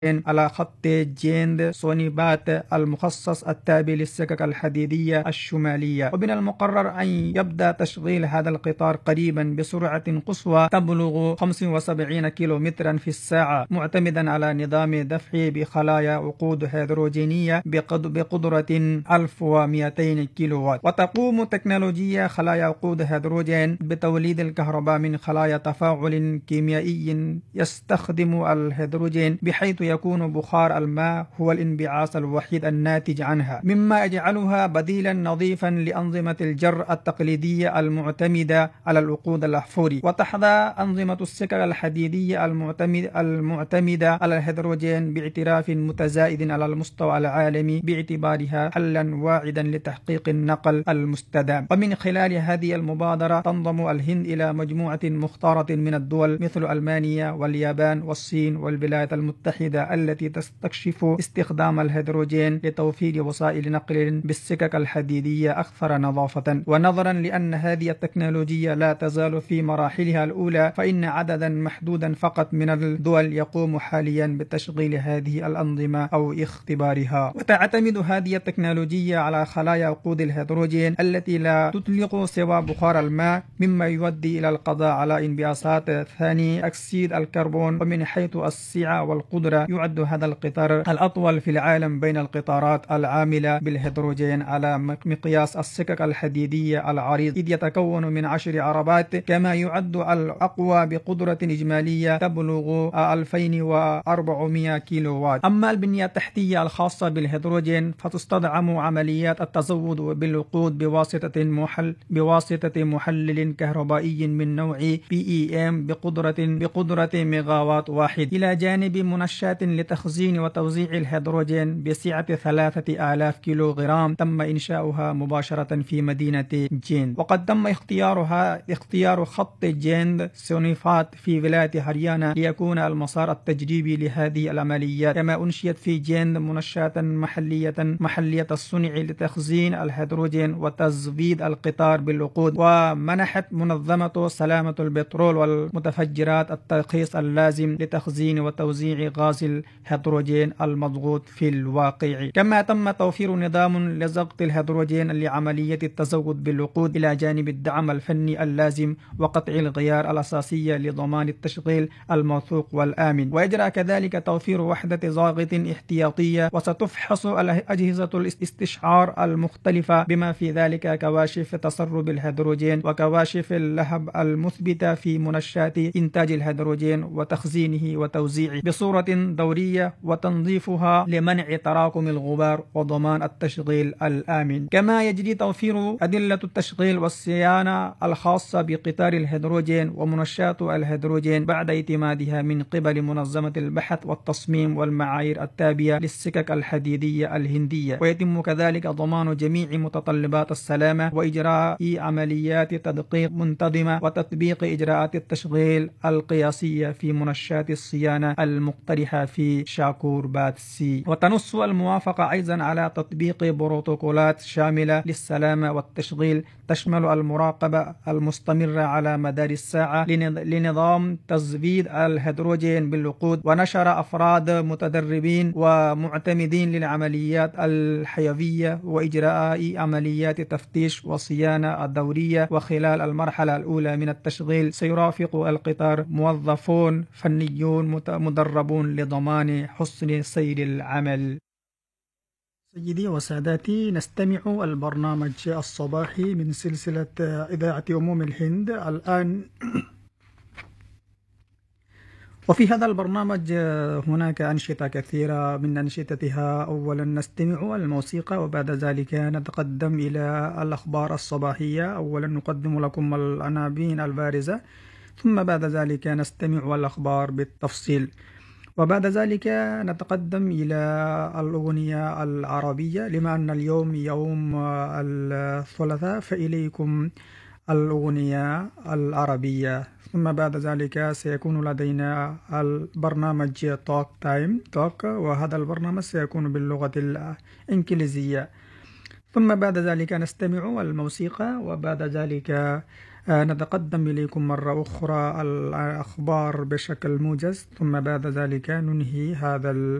على خط جيند سونيبات المخصص التابع للسكك الحديدية الشمالية. ومن المقرر أن يبدأ تشغيل هذا القطار قريبا بسرعة قصوى تبلغ 75 كيلومترا في الساعة، معتمدا على نظام دفع بخلايا وقود هيدروجينية بقدرة 1200 كيلووات. وتقوم تكنولوجيا خلايا وقود هيدروجين بتوليد الكهرباء من خلايا تفاعل كيميائي يستخدم الهيدروجين، بحيث يكون بخار الماء هو الانبعاث الوحيد الناتج عنها، مما يجعلها بديلا نظيفا لأنظمة الجر التقليدية المعتمدة على الوقود الأحفوري. وتحظى أنظمة السكك الحديدية المعتمدة على الهيدروجين باعتراف متزايد على المستوى العالمي، باعتبارها حلا واعدا لتحقيق النقل المستدام. ومن خلال هذه المبادرة تنضم الهند إلى مجموعة مختارة من الدول مثل ألمانيا واليابان والصين والولايات المتحدة التي تستكشف استخدام الهيدروجين لتوفير وسائل نقل بالسكك الحديدية أكثر نظافة. ونظرا لأن هذه التكنولوجيا لا تزال في مراحلها الأولى، فإن عددا محدودا فقط من الدول يقوم حاليا بتشغيل هذه الأنظمة أو اختبارها. وتعتمد هذه التكنولوجيا على خلايا وقود الهيدروجين التي لا تطلق سوى بخار الماء، مما يؤدي إلى القضاء على انبعاثات ثاني أكسيد الكربون. ومن حيث السعة والقدرة يعد هذا القطار الأطول في العالم بين القطارات العاملة بالهيدروجين على مقياس السكك الحديدية العريض، إذ يتكون من 10 عربات، كما يعد الأقوى بقدرة إجمالية تبلغ 2400 كيلووات. أما البنية التحتية الخاصة بالهيدروجين فتستدعم عمليات التزود بالوقود بواسطة محلل كهربائي من نوع PEM بقدرة ميجاوات واحد، إلى جانب منشآت لتخزين وتوزيع الهيدروجين بسعة 3000 كيلوغرام تم إنشاؤها مباشرة في مدينة جيند. وقد تم اختيار خط جيند سونيفات في ولاية هريانا ليكون المسار التجريبي لهذه العمليات. كما أنشئت في جيند منشآت محلية الصنع لتخزين الهيدروجين وتزويد القطار بالوقود. ومنحت منظمة سلامة البترول والمتفجرات الترخيص اللازم لتخزين وتوزيع غاز الهيدروجين المضغوط في الواقع. كما تم توفير نظام لضغط الهيدروجين لعملية التزود بالوقود، إلى جانب الدعم الفني اللازم وقطع الغيار الأساسية لضمان التشغيل الموثوق والآمن. ويجرى كذلك توفير وحدة ضغط احتياطية، وستفحص أجهزة الاستشعار المختلفة بما في ذلك كواشف تسرب الهيدروجين وكواشف اللهب المثبتة في منشآت إنتاج الهيدروجين وتخزينه وتوزيعه بصورة دورية، وتنظيفها لمنع تراكم الغبار وضمان التشغيل الآمن. كما يجري توفير أدلة التشغيل والصيانة الخاصة بقطار الهيدروجين ومنشآت الهيدروجين بعد اعتمادها من قبل منظمة البحث والتصميم والمعايير التابعة للسكك الحديدية الهندية. ويتم كذلك ضمان جميع متطلبات السلامة وإجراء عمليات تدقيق منتظمة وتطبيق إجراءات التشغيل القياسية في منشآت الصيانة المقترحة في شاكور بات سي. وتنص الموافقة أيضا على تطبيق بروتوكولات شاملة للسلامة والتشغيل تشمل المراقبة المستمرة على مدار الساعة لنظام تزويد الهيدروجين بالوقود، ونشر أفراد متدربين ومعتمدين للعمليات الحيوية وإجراء عمليات تفتيش وصيانة الدورية. وخلال المرحلة الأولى من التشغيل سيرافق القطار موظفون فنيون مدربون لضمان حسن سير العمل. سيدي وسادتي، نستمع البرنامج الصباحي من سلسلة إذاعة أمم الهند الآن. وفي هذا البرنامج هناك أنشطة كثيرة، من أنشطتها أولا نستمع الموسيقى، وبعد ذلك نتقدم إلى الأخبار الصباحية. أولا نقدم لكم العناوين البارزة، ثم بعد ذلك نستمع الأخبار بالتفصيل، وبعد ذلك نتقدم إلى الأغنية العربية، لما أن اليوم يوم الثلاثاء فإليكم الأغنية العربية. ثم بعد ذلك سيكون لدينا البرنامج توك تايم وهذا البرنامج سيكون باللغة الإنجليزية. ثم بعد ذلك نستمع الموسيقى، وبعد ذلك نتقدم إليكم مرة أخرى الأخبار بشكل موجز، ثم بعد ذلك ننهي هذا